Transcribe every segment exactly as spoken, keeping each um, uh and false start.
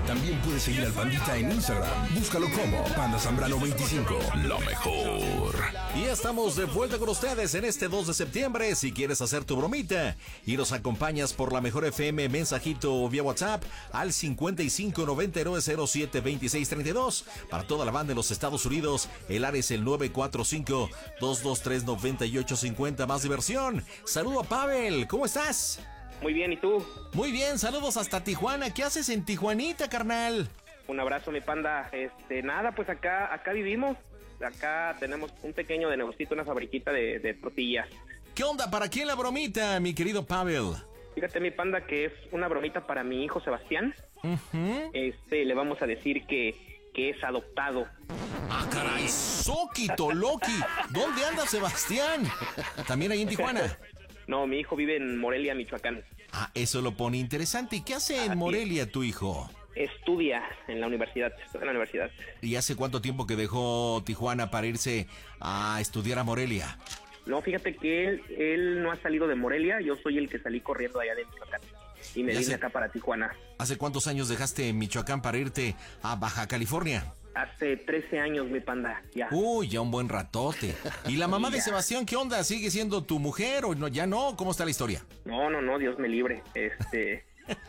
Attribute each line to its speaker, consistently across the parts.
Speaker 1: También puedes seguir al Pandita en Instagram. Búscalo como Panda Zambrano veinticinco. Lo mejor.
Speaker 2: Y ya estamos de vuelta con ustedes en este dos de septiembre. Si quieres hacer tu bromita y nos acompañas por la Mejor F M, mensajito vía WhatsApp al cincuenta y cinco noventa y nueve cero siete veintiséis treinta y dos. Para toda la banda de los Estados Unidos, el área es el nueve cuatro cinco, dos dos tres, nueve ocho cinco cero. Más diversión. Saludo a Pavel. ¿Cómo estás?
Speaker 3: Muy bien, ¿y tú?
Speaker 2: Muy bien, saludos hasta Tijuana. ¿Qué haces en Tijuanita, carnal?
Speaker 3: Un abrazo, mi panda. Este, nada, pues acá acá vivimos. Acá tenemos un pequeño de negocito, una fabriquita de, de tortillas.
Speaker 2: ¿Qué onda? ¿Para quién la bromita, mi querido Pavel?
Speaker 3: Fíjate, mi panda, que es una bromita para mi hijo Sebastián. Uh-huh. Este, le vamos a decir que, que es adoptado.
Speaker 2: ¡Ah, caray! ¡Soquito, Loki! ¿Dónde anda Sebastián? ¿También ahí en Tijuana?
Speaker 3: No, mi hijo vive en Morelia, Michoacán.
Speaker 2: Ah, eso lo pone interesante. ¿Y qué hace en Morelia tu hijo?
Speaker 3: Estudia en la universidad, estudia en la universidad.
Speaker 2: ¿Y hace cuánto tiempo que dejó Tijuana para irse a estudiar a Morelia?
Speaker 3: No, fíjate que él, él no ha salido de Morelia, yo soy el que salí corriendo allá de Michoacán. Y me vine acá para Tijuana.
Speaker 2: ¿Hace cuántos años dejaste Michoacán para irte a Baja California?
Speaker 3: Hace trece años, mi panda, ya.
Speaker 2: Uy, ya un buen ratote. ¿Y la mamá de Sebastián, qué onda? ¿Sigue siendo tu mujer o no? Ya no? ¿Cómo está la historia?
Speaker 3: No, no, no, Dios me libre. Este...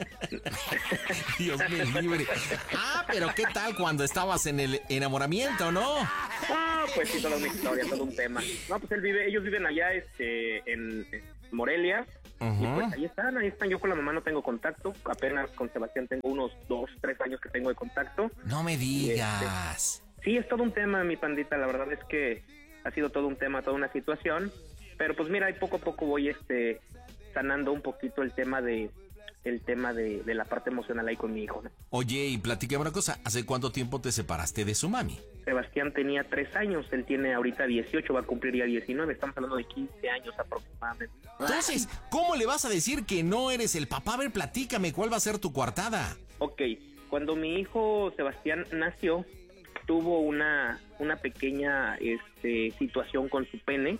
Speaker 2: Dios me libre. Ah, pero ¿qué tal cuando estabas en el enamoramiento, no?
Speaker 3: Ah, pues sí, toda una historia, todo un tema. No, pues él vive, ellos viven allá, este, en Morelia. Uh-huh. Y pues ahí están, ahí están. Yo con la mamá no tengo contacto. Apenas con Sebastián tengo unos dos, tres años que tengo de contacto.
Speaker 2: No me digas.
Speaker 3: Este, sí, es todo un tema, mi pandita. La verdad es que ha sido todo un tema, toda una situación. Pero pues mira, ahí poco a poco voy, este, sanando un poquito el tema de el tema de, de la parte emocional ahí con mi hijo, ¿no?
Speaker 2: Oye, y platícame una cosa, ¿hace cuánto tiempo te separaste de su mami?
Speaker 3: Sebastián tenía tres años, él tiene ahorita dieciocho, va a cumplir ya diecinueve, estamos hablando de quince años aproximadamente.
Speaker 2: Entonces, ¿cómo le vas a decir que no eres el papá? A ver, platícame, ¿cuál va a ser tu coartada?
Speaker 3: Ok, cuando mi hijo Sebastián nació, tuvo una, una pequeña este, situación con su pene,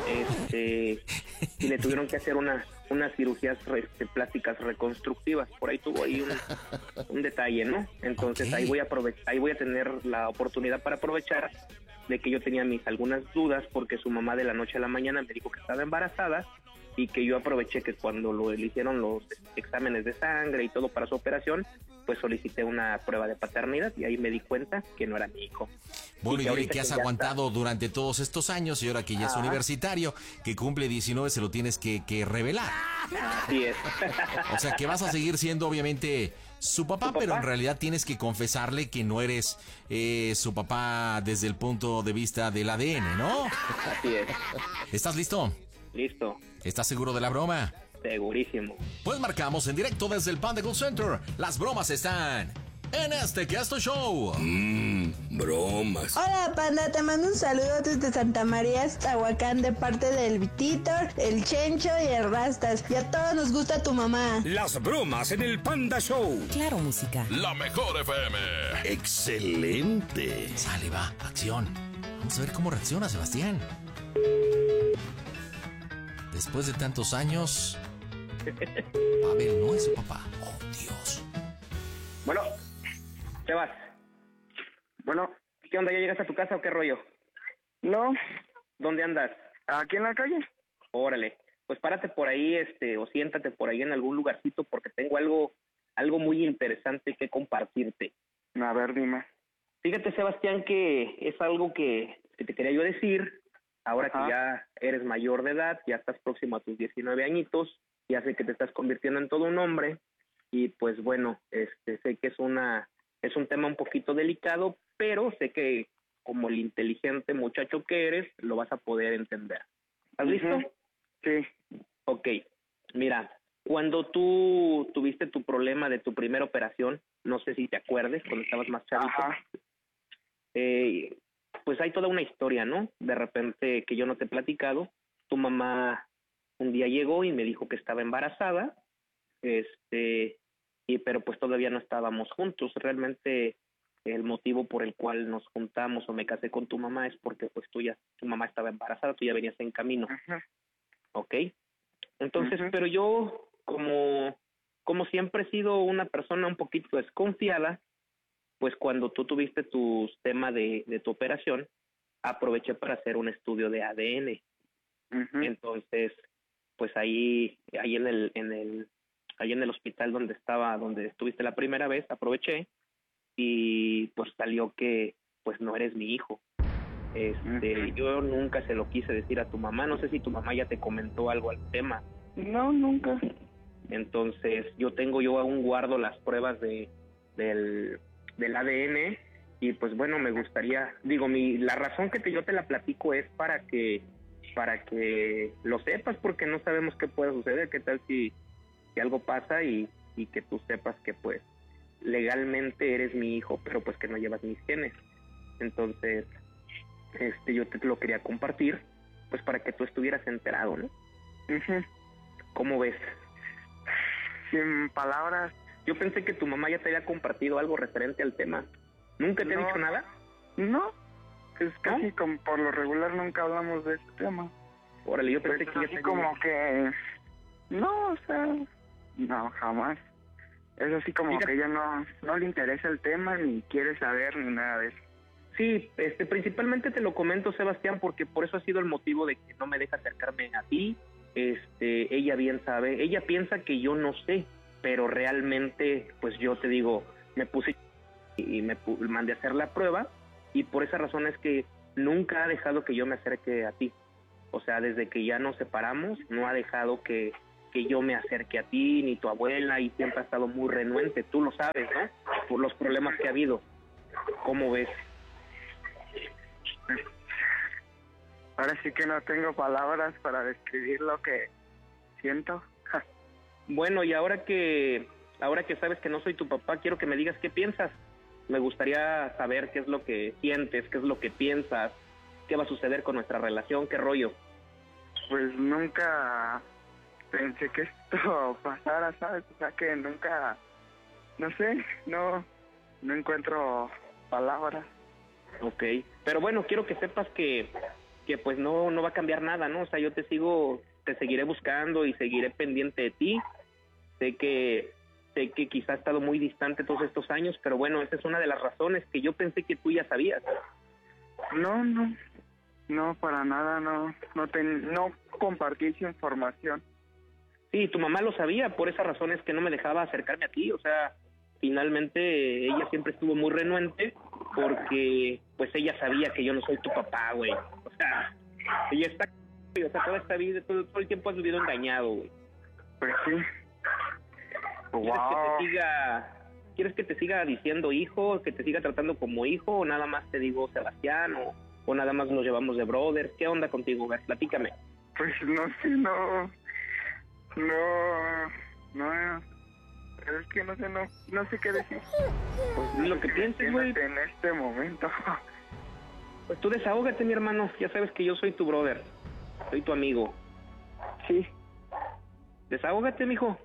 Speaker 3: este, y le tuvieron que hacer una, unas cirugías este, plásticas reconstructivas. Por ahí tuvo ahí un, un detalle, ¿no? Entonces okay. ahí voy a aprovechar, ahí voy a tener la oportunidad para aprovechar de que yo tenía mis algunas dudas porque su mamá de la noche a la mañana me dijo que estaba embarazada y que yo aproveché que cuando lo le hicieron los exámenes de sangre y todo para su operación, pues solicité una prueba de paternidad y ahí me di cuenta que no era mi hijo.
Speaker 2: Bueno, y, y que, que has aguantado está. durante todos estos años y ahora que ya es ah. universitario, que cumple diecinueve, se lo tienes que, que revelar.
Speaker 3: Así es.
Speaker 2: O sea, que vas a seguir siendo obviamente su papá, papá, pero en realidad tienes que confesarle que no eres eh, su papá desde el punto de vista del A D N, ¿no?
Speaker 3: Así es.
Speaker 2: ¿Estás listo?
Speaker 3: Listo.
Speaker 2: ¿Estás seguro de la broma?
Speaker 3: Segurísimo.
Speaker 2: Pues marcamos en directo desde el Panda Call Center. Las bromas están en este que es tu show.
Speaker 1: Mmm, bromas.
Speaker 4: Hola, Panda, te mando un saludo desde Santa María, Tahuacán, de parte del Vititor, el Chencho y el Rastas. Y a todos nos gusta tu mamá.
Speaker 1: Las bromas en el Panda Show.
Speaker 5: Claro, música.
Speaker 1: La Mejor F M. Excelente.
Speaker 2: Sale, va, acción. Vamos a ver cómo reacciona Sebastián. Después de tantos años, Pavel no es su papá. Oh, Dios.
Speaker 3: Bueno, Sebas. Bueno, ¿qué onda? ¿Ya llegaste a tu casa o qué rollo?
Speaker 6: No.
Speaker 3: ¿Dónde andas?
Speaker 6: Aquí en la calle.
Speaker 3: Órale. Pues párate por ahí, este, o siéntate por ahí en algún lugarcito porque tengo algo, algo muy interesante que compartirte.
Speaker 6: A ver, dime.
Speaker 3: Fíjate, Sebastián, que es algo que, que te quería yo decir. Ahora Ajá. que ya eres mayor de edad, ya estás próximo a tus diecinueve añitos, ya sé que te estás convirtiendo en todo un hombre y pues bueno, este sé que es una es un tema un poquito delicado, pero sé que como el inteligente muchacho que eres, lo vas a poder entender. ¿Estás listo?
Speaker 6: Uh-huh. Sí.
Speaker 3: Ok, mira, cuando tú tuviste tu problema de tu primera operación, no sé si te acuerdes, cuando estabas más chavito,
Speaker 6: Ajá.
Speaker 3: eh... pues hay toda una historia, ¿no? De repente que yo no te he platicado, tu mamá un día llegó y me dijo que estaba embarazada, este, y pero pues todavía no estábamos juntos. Realmente el motivo por el cual nos juntamos o me casé con tu mamá es porque pues tú ya, tu mamá estaba embarazada, tú ya venías en camino.
Speaker 6: Ajá.
Speaker 3: ¿Ok? Entonces,
Speaker 6: uh-huh.
Speaker 3: pero yo como como siempre he sido una persona un poquito desconfiada, pues cuando tú tuviste tu tema de, de tu operación, aproveché para hacer un estudio de A D N.
Speaker 6: Ujú.
Speaker 3: Entonces, pues ahí, ahí en el, en el, ahí en el hospital donde estaba, donde estuviste la primera vez, aproveché y pues salió que pues no eres mi hijo. Este,
Speaker 6: Ujú.
Speaker 3: yo nunca se lo quise decir a tu mamá, no sé si tu mamá ya te comentó algo al tema.
Speaker 6: No, nunca.
Speaker 3: Entonces, yo tengo, yo aún guardo las pruebas de del, del A D N y pues bueno, me gustaría, digo, mi la razón que te, yo te la platico es para que para que lo sepas, porque no sabemos qué puede suceder, qué tal si, si algo pasa y, y que tú sepas que pues legalmente eres mi hijo, pero pues que no llevas mis genes. Entonces, este yo te lo quería compartir, pues para que tú estuvieras enterado, ¿no?
Speaker 6: Ujú.
Speaker 3: ¿Cómo ves?
Speaker 6: Sin palabras.
Speaker 3: Yo pensé que tu mamá ya te había compartido algo referente al tema. ¿Nunca te ha
Speaker 6: No.
Speaker 3: dicho nada?
Speaker 6: No, es casi como por lo regular nunca hablamos de este tema.
Speaker 3: Órale, yo
Speaker 6: Pues
Speaker 3: pensé
Speaker 6: es
Speaker 3: que ya
Speaker 6: así
Speaker 3: te
Speaker 6: como que... No, o sea, no, jamás. Es así como
Speaker 3: Fíjate.
Speaker 6: que ella no, no le interesa el tema, ni quiere saber, ni nada de eso.
Speaker 3: Sí, este, principalmente te lo comento, Sebastián, porque por eso ha sido el motivo de que no me deja acercarme a ti. Este, ella bien sabe, ella piensa que yo no sé, pero realmente, pues yo te digo, me puse y me pu- mandé a hacer la prueba y por esa razón es que nunca ha dejado que yo me acerque a ti. O sea, desde que ya nos separamos, no ha dejado que, que yo me acerque a ti, ni tu abuela, y siempre ha estado muy renuente, tú lo sabes, ¿no? Por los problemas que ha habido. ¿Cómo ves?
Speaker 6: Ahora sí que no tengo palabras para describir lo que siento.
Speaker 3: Bueno, y ahora que ahora que sabes que no soy tu papá, quiero que me digas qué piensas. Me gustaría saber qué es lo que sientes, qué es lo que piensas, qué va a suceder con nuestra relación, qué rollo.
Speaker 6: Pues nunca pensé que esto pasara, ¿sabes? O sea que nunca, no sé, no, no encuentro palabras.
Speaker 3: Ok, pero bueno, quiero que sepas que, que pues no, no va a cambiar nada, ¿no? O sea, yo te sigo, te seguiré buscando y seguiré pendiente de ti. Sé que, sé que quizá he estado muy distante todos estos años, pero bueno, esa es una de las razones que yo pensé que tú ya sabías.
Speaker 6: No, no, no, para nada, no, no, ten, no compartí esa información.
Speaker 3: Sí, tu mamá lo sabía, por esa razón es que no me dejaba acercarme a ti, o sea, finalmente ella siempre estuvo muy renuente porque pues ella sabía que yo no soy tu papá, güey. O sea, ella está, o sea, toda esta vida, todo, todo el tiempo has vivido engañado, güey.
Speaker 6: Pues sí.
Speaker 3: ¿Quieres
Speaker 6: Wow.
Speaker 3: que te siga, quieres que te siga diciendo hijo, que te siga tratando como hijo, o nada más te digo Sebastián, o, o nada más nos llevamos de brother? ¿Qué onda contigo, güey? Platícame.
Speaker 6: Pues no sé, no, no, no, pero es que no sé, no, no sé qué decir.
Speaker 3: Pues di lo que pienses, güey.
Speaker 6: En este momento.
Speaker 3: Pues tú desahógate, mi hermano, ya sabes que yo soy tu brother, soy tu amigo.
Speaker 6: Sí.
Speaker 3: Desahógate, mijo.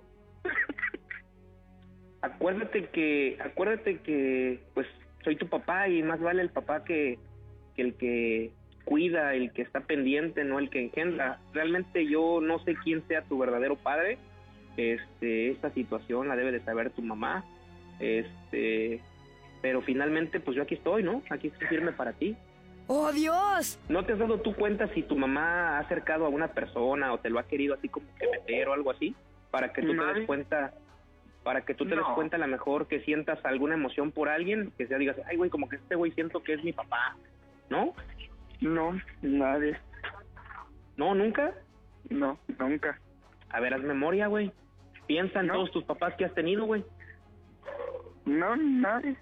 Speaker 3: Acuérdate que, acuérdate que, pues, soy tu papá y más vale el papá que, que el que cuida, el que está pendiente, no el que engendra. Realmente yo no sé quién sea tu verdadero padre. Este, esta situación la debe de saber tu mamá. Este, pero finalmente, pues yo aquí estoy, ¿no? Aquí estoy firme para ti.
Speaker 5: ¡Oh, Dios!
Speaker 3: ¿No te has dado tú cuenta si tu mamá ha acercado a una persona o te lo ha querido así como que meter o algo así? Para que tú te des cuenta, para que tú te des
Speaker 6: No.
Speaker 3: cuenta a lo mejor que sientas alguna emoción por alguien, que sea digas, ay güey, como que este güey siento que es mi papá, ¿no?
Speaker 6: No, nadie.
Speaker 3: ¿No, nunca?
Speaker 6: No, nunca.
Speaker 3: A ver, haz memoria, güey. Piensa en
Speaker 6: No.
Speaker 3: todos tus papás que has tenido, güey.
Speaker 6: No, nadie.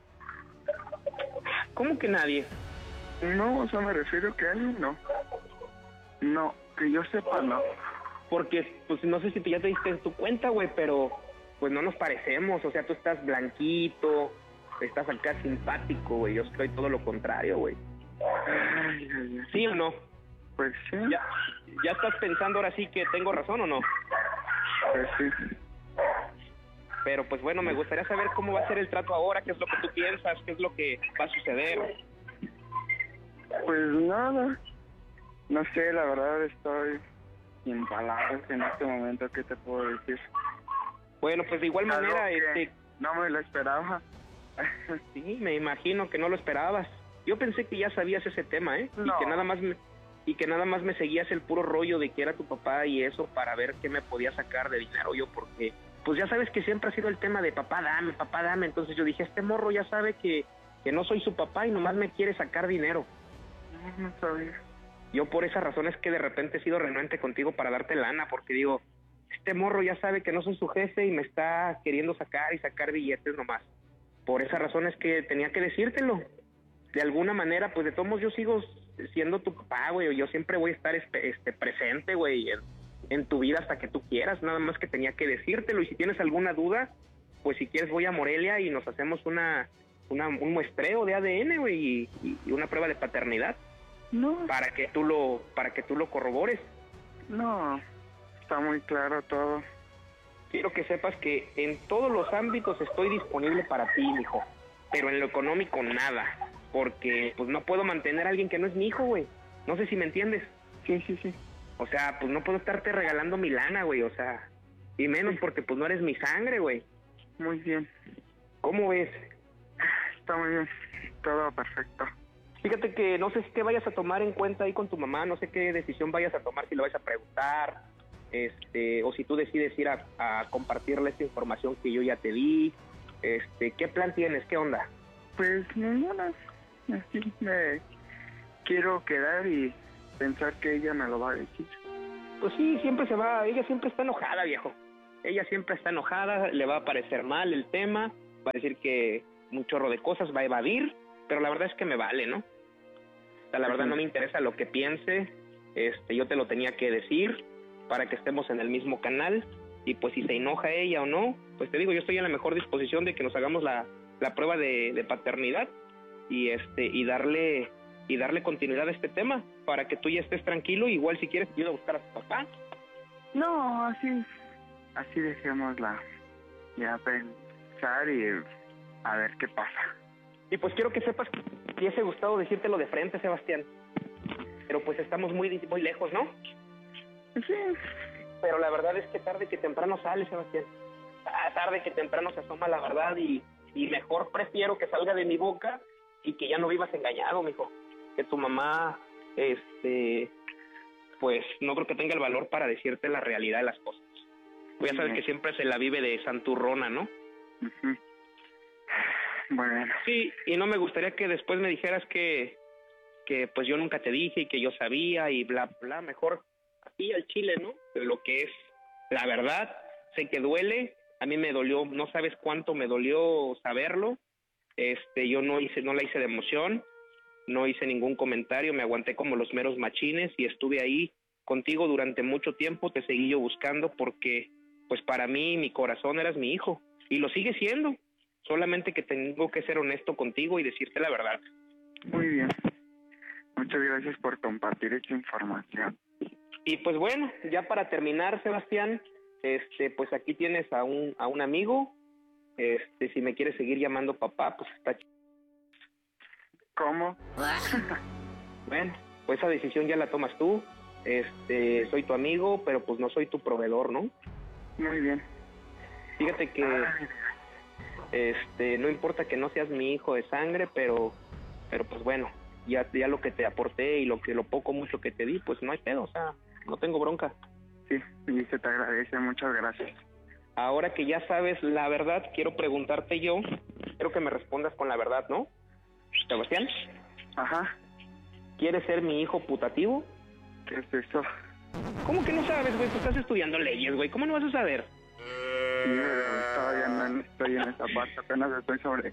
Speaker 3: ¿Cómo que nadie?
Speaker 6: No, o sea, me refiero que alguien no. No, que yo sepa, no.
Speaker 3: Porque, pues no sé si tú ya te diste tu cuenta, güey, pero pues no nos parecemos. O sea, tú estás blanquito, estás acá simpático, güey. Yo soy todo lo contrario, güey.
Speaker 6: Ay, ay, ay.
Speaker 3: ¿Sí o no?
Speaker 6: Pues sí,
Speaker 3: ¿Ya, ¿Ya estás pensando ahora sí que tengo razón o no?
Speaker 6: pues sí.
Speaker 3: Pero pues bueno, me gustaría saber cómo va a ser el trato ahora, qué es lo que tú piensas, qué es lo que va a suceder.
Speaker 6: Pues nada. No sé, la verdad estoy sin palabras en este momento. ¿Qué te puedo decir?
Speaker 3: Bueno, pues de igual
Speaker 6: Algo
Speaker 3: manera,
Speaker 6: que
Speaker 3: este,
Speaker 6: no me lo esperaba.
Speaker 3: sí, me imagino que no lo esperabas. Yo pensé que ya sabías ese tema, ¿eh?
Speaker 6: No.
Speaker 3: Y que nada más me, y que nada más me seguías el puro rollo de que era tu papá y eso para ver qué me podía sacar de dinero yo, porque pues ya sabes que siempre ha sido el tema de papá dame, papá dame. Entonces yo dije, este morro ya sabe que, que no soy su papá y nomás me quiere sacar dinero.
Speaker 6: No, no sabía.
Speaker 3: Yo por esa razón es que de repente he sido renuente contigo para darte lana, porque digo, este morro ya sabe que no soy su jefe y me está queriendo sacar y sacar billetes nomás. Por esa razón es que tenía que decírtelo. De alguna manera, pues de todos modos yo sigo siendo tu papá, güey. Yo siempre voy a estar este, este presente, güey, en, en tu vida hasta que tú quieras. Nada más que tenía que decírtelo. Y si tienes alguna duda, pues si quieres voy a Morelia y nos hacemos una, una un muestreo de A D N, güey, y, y una prueba de paternidad.
Speaker 6: No,
Speaker 3: Para que tú lo, para que tú lo corrobores.
Speaker 6: no, está muy claro todo.
Speaker 3: Quiero que sepas que en todos los ámbitos estoy disponible para ti, mijo. Pero en lo económico nada. Porque pues no puedo mantener a alguien que no es mi hijo, güey. No sé si me entiendes.
Speaker 6: Sí, sí, sí.
Speaker 3: O sea, pues no puedo estarte regalando mi lana, güey. O sea, y menos porque pues no eres mi sangre, güey.
Speaker 6: Muy bien.
Speaker 3: ¿Cómo ves?
Speaker 6: Está muy bien. Todo perfecto.
Speaker 3: Fíjate que no sé qué vayas a tomar en cuenta ahí con tu mamá. No sé qué decisión vayas a tomar, si le vais a preguntar. Este, o si tú decides ir a, a compartirle esta información que yo ya te di. Este, ¿qué plan tienes? ¿Qué onda?
Speaker 6: Pues ninguna. Así me quiero quedar y pensar que ella me lo va a decir.
Speaker 3: Pues sí, siempre se va, ella siempre está enojada, viejo. Ella siempre está enojada, le va a parecer mal el tema, va a decir que un chorro de cosas, va a evadir, pero la verdad es que me vale, ¿no? O sea, la verdad no me interesa lo que piense, este, yo te lo tenía que decir para que estemos en el mismo canal, y pues si se enoja ella o no, pues te digo, yo estoy en la mejor disposición de que nos hagamos la, la prueba de, de paternidad, y este y darle y darle continuidad a este tema para que tú ya estés tranquilo. Igual si quieres te ayudo a buscar a tu papá.
Speaker 6: No, así, así dejémosla. Ya pensar y a ver qué pasa.
Speaker 3: Y pues quiero que sepas que me hubiese gustado decírtelo de frente, Sebastián, pero pues estamos muy muy lejos, ¿no?
Speaker 6: Sí.
Speaker 3: Pero la verdad es que tarde que temprano sale, Sebastián. Ah, tarde que temprano se asoma la verdad, y, y mejor prefiero que salga de mi boca y que ya no vivas engañado, mijo. Que tu mamá, este, pues no creo que tenga el valor para decirte la realidad de las cosas. Pues ya sabes que siempre se la vive de santurrona, ¿no?
Speaker 6: Uh-huh. Bueno.
Speaker 3: Sí, y no me gustaría que después me dijeras que, que pues yo nunca te dije y que yo sabía y bla, bla. Mejor aquí al chile, ¿no? Lo que es la verdad, sé que duele. A mí me dolió, no sabes cuánto me dolió saberlo. Este, yo no hice, no la hice de emoción, no hice ningún comentario, me aguanté como los meros machines y estuve ahí contigo durante mucho tiempo, te seguí yo buscando porque, pues para mí, mi corazón eras mi hijo, y lo sigue siendo, solamente que tengo que ser honesto contigo y decirte la verdad.
Speaker 6: Muy bien, muchas gracias por compartir esta información.
Speaker 3: Y pues bueno, ya para terminar, Sebastián, este, pues aquí tienes a un, a un amigo. Este, si me quieres seguir llamando papá, pues está ch...
Speaker 6: ¿Cómo?
Speaker 3: Bueno, pues esa decisión ya la tomas tú. Este, soy tu amigo, pero pues no soy tu proveedor, ¿no?
Speaker 6: Muy bien.
Speaker 3: Fíjate que
Speaker 6: Ay.
Speaker 3: este, no importa que no seas mi hijo de sangre, pero pero pues bueno, ya ya lo que te aporté y lo que lo poco mucho que te di, pues no hay pedo, o sea, no tengo bronca.
Speaker 6: Sí, y se te agradece, muchas gracias.
Speaker 3: Ahora que ya sabes la verdad, quiero preguntarte yo, quiero que me respondas con la verdad, ¿no? Sebastián,
Speaker 6: Ajá,
Speaker 3: ¿quieres ser mi hijo putativo?
Speaker 6: ¿qué es eso?
Speaker 3: ¿Cómo que no sabes, güey? Tú estás estudiando leyes, güey, ¿cómo no vas a saber?
Speaker 6: Sí, pero todavía no estoy en esa parte, apenas estoy sobre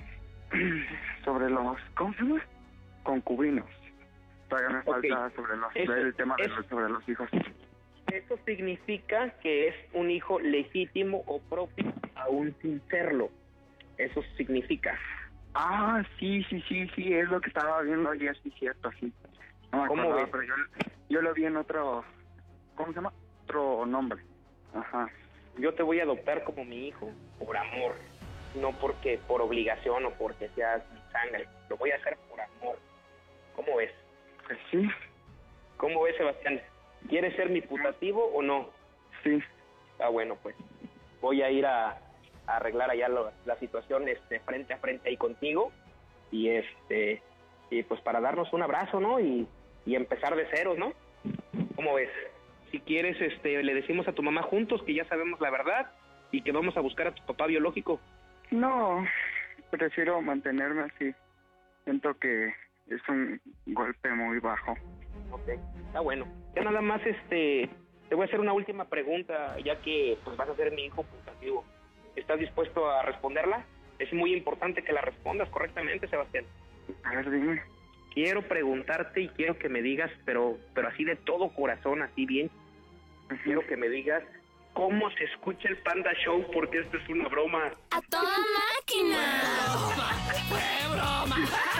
Speaker 6: sobre los, ¿cómo se llama? Concubinos. Todavía me
Speaker 3: Okay.
Speaker 6: falta sobre los,
Speaker 3: Eso-
Speaker 6: el tema de
Speaker 3: eso-
Speaker 6: los, sobre los hijos.
Speaker 3: Eso significa que es un hijo legítimo o propio, aún sin serlo. Eso significa.
Speaker 6: Ah, sí, sí, sí, sí, es lo que estaba viendo ayer, sí, cierto, sí. No me
Speaker 3: ¿Cómo
Speaker 6: acordaba,
Speaker 3: ves?
Speaker 6: pero yo, yo lo vi en otro, ¿cómo se llama? Otro nombre. Ajá.
Speaker 3: Yo te voy a adoptar como mi hijo por amor, no porque por obligación o porque seas mi sangre. Lo voy a hacer por amor. ¿Cómo ves?
Speaker 6: Pues sí,
Speaker 3: ¿Cómo ves, Sebastián? ¿Quieres ser mi putativo o no?
Speaker 6: sí.
Speaker 3: Ah, bueno, pues. voy a ir a, a arreglar allá lo, la situación este, frente a frente ahí contigo, y este y pues para darnos un abrazo, ¿no? Y, y empezar de cero, ¿no? ¿Cómo ves? Si quieres, este, le decimos a tu mamá juntos que ya sabemos la verdad y que vamos a buscar a tu papá biológico.
Speaker 6: No, prefiero mantenerme así. Siento que es un golpe muy bajo.
Speaker 3: Ok, está bueno. Ya nada más, este, te voy a hacer una última pregunta, ya que pues vas a ser mi hijo putativo. ¿Estás dispuesto a responderla? Es muy importante que la respondas correctamente, Sebastián.
Speaker 6: A ver, dime.
Speaker 3: Quiero preguntarte y quiero que me digas, pero pero así de todo corazón, así bien.
Speaker 6: Uh-huh.
Speaker 3: Quiero que me digas cómo se escucha el Panda Show, porque esto es una broma.
Speaker 5: ¡A toda máquina!
Speaker 2: ¡Fue broma!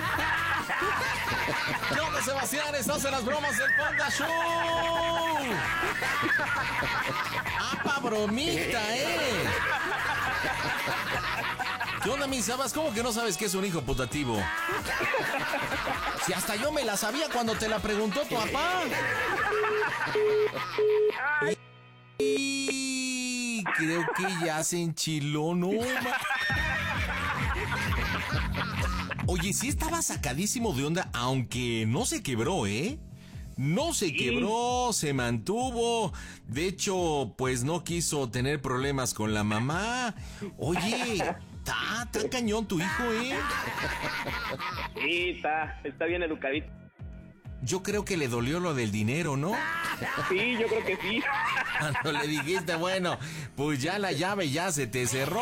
Speaker 2: ¿Qué onda, Sebastián? Estás en las bromas del Panda Show. ¡Apa bromita, eh! ¿Qué onda, mi Sabas? ¿Cómo que no sabes que es un hijo putativo? Si hasta yo me la sabía cuando te la preguntó tu papá. Y creo que ya se enchiló, ¿no? Oye, sí estaba sacadísimo de onda, aunque no se quebró, ¿eh? No se quebró, se mantuvo. De hecho, pues no quiso tener problemas con la mamá. Oye, está, está cañón tu hijo, ¿eh?
Speaker 3: Sí, está, está bien educadito.
Speaker 2: Yo creo que le dolió lo del dinero, ¿no?
Speaker 3: Sí, yo creo que sí.
Speaker 2: Cuando le dijiste, bueno, pues ya la llave ya se te cerró.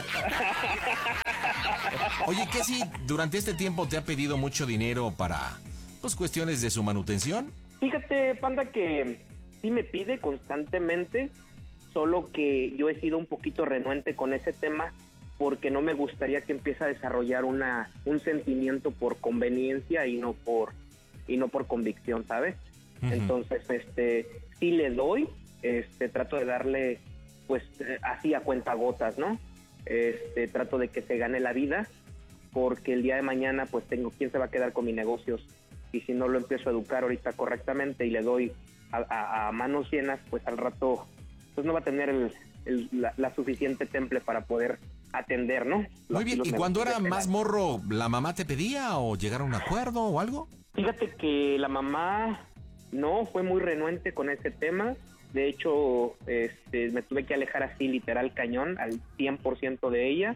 Speaker 2: Oye, ¿qué si durante este tiempo te ha pedido mucho dinero para, pues, cuestiones de su manutención?
Speaker 3: Fíjate, Panda, que sí me pide constantemente, solo que yo he sido un poquito renuente con ese tema porque no me gustaría que empiece a desarrollar una un sentimiento por conveniencia y no por y no por convicción, ¿sabes? Uh-huh. Entonces, este, sí le doy, este, trato de darle, pues, eh, así a cuentagotas, ¿no? Este, trato de que se gane la vida, porque el día de mañana, pues, tengo quién se va a quedar con mis negocios, y si no lo empiezo a educar ahorita correctamente y le doy a, a, a manos llenas, pues al rato, pues no va a tener el, el, la, la suficiente temple para poder atender, ¿no? Los,
Speaker 2: Muy bien, ¿y cuando era más morro, la mamá te pedía o llegaron a un acuerdo o algo?
Speaker 3: Fíjate que la mamá no fue muy renuente con ese tema. De hecho, este, me tuve que alejar así literal cañón al cien por ciento de ella,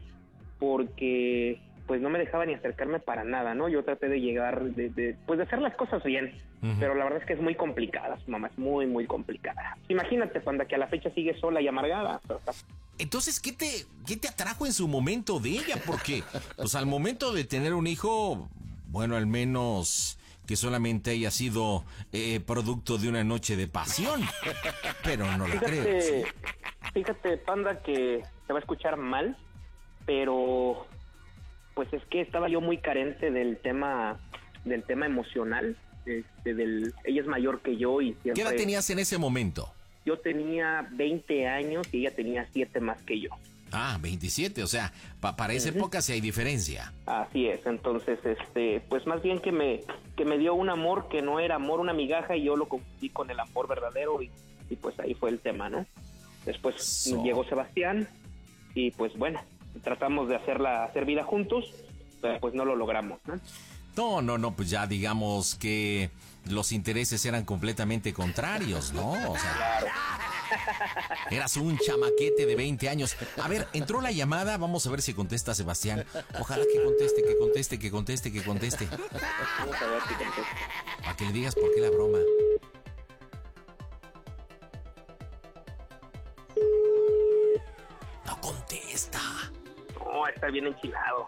Speaker 3: porque pues no me dejaba ni acercarme para nada, ¿no? Yo traté de llegar, de, de, pues de hacer las cosas bien, uh-huh. Pero la verdad es que es muy complicada, su mamá es muy, muy complicada. Imagínate, Panda, que a la fecha sigue sola y amargada.
Speaker 2: Entonces, ¿qué te, qué te atrajo en su momento de ella? Porque, pues al momento de tener un hijo, bueno, al menos que solamente haya sido eh, producto de una noche de pasión, pero no la
Speaker 3: fíjate,
Speaker 2: creo. ¿Sí?
Speaker 3: Fíjate, Panda, que se va a escuchar mal, pero pues es que estaba yo muy carente del tema del tema emocional. Este, del, ella es mayor que yo y siempre...
Speaker 2: ¿Qué edad tenías en ese momento?
Speaker 3: Yo tenía veinte años y ella tenía siete más que yo.
Speaker 2: Ah, veintisiete, o sea, pa para esa uh-huh. época sí hay diferencia.
Speaker 3: Así es, entonces, este, pues más bien que me que me dio un amor que no era amor, una migaja, y yo lo confundí con el amor verdadero y, y pues ahí fue el tema, ¿no? Después so. llegó Sebastián y pues bueno, tratamos de hacerla, hacer vida juntos, pero pues no lo logramos, ¿no?
Speaker 2: No, no, no, pues ya digamos que los intereses eran completamente contrarios, ¿no? O sea,
Speaker 3: claro.
Speaker 2: Eras un chamaquete de veinte años. A ver, entró la llamada, vamos a ver si contesta Sebastián. Ojalá que conteste, que conteste, que conteste, que conteste.
Speaker 3: Vamos a ver si contesta.
Speaker 2: Para que le digas por qué la broma. No contesta.
Speaker 3: No, está bien enchilado.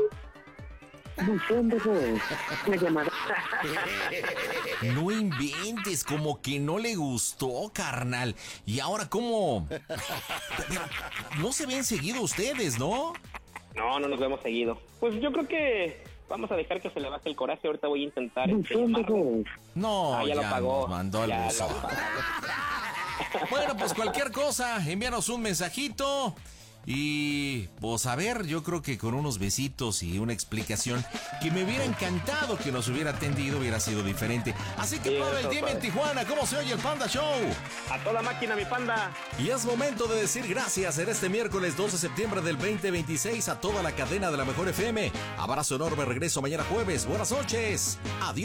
Speaker 2: No inventes, como que no le gustó, carnal. Y ahora, ¿cómo? No se ven seguido ustedes, ¿no?
Speaker 3: No, no nos vemos seguido. Pues yo creo que vamos a dejar que se le baje el coraje. Ahorita voy a intentar.
Speaker 2: No,
Speaker 3: ah, ya,
Speaker 2: ya
Speaker 3: lo pagó.
Speaker 2: Nos mandó el buzón. Bueno, pues cualquier cosa, envíanos un mensajito. Y pues a ver, yo creo que con unos besitos y una explicación que me hubiera encantado que nos hubiera atendido, hubiera sido diferente. Así que
Speaker 3: Sí,
Speaker 2: Pavel,
Speaker 3: eso,
Speaker 2: dime en
Speaker 3: padre.
Speaker 2: Tijuana, ¿cómo se oye el Panda Show?
Speaker 3: A toda máquina, mi panda.
Speaker 2: Y es momento de decir gracias en este miércoles dos de septiembre del veinte veintiséis a toda la cadena de la Mejor F M. Abrazo enorme, regreso mañana jueves. Buenas noches. Adiós.